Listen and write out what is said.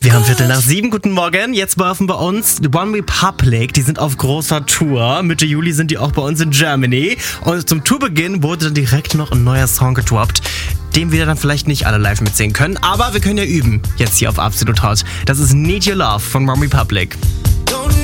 Wir haben 7:15. Guten Morgen. Jetzt werfen bei uns OneRepublic. Die sind auf großer Tour. Mitte Juli sind die auch bei uns in Germany. Und zum Tourbeginn wurde dann direkt noch ein neuer Song gedroppt, den wir dann vielleicht nicht alle live mitsingen können. Aber wir können ja üben. Jetzt hier auf Absolut Hot. Das ist Need Your Love von OneRepublic.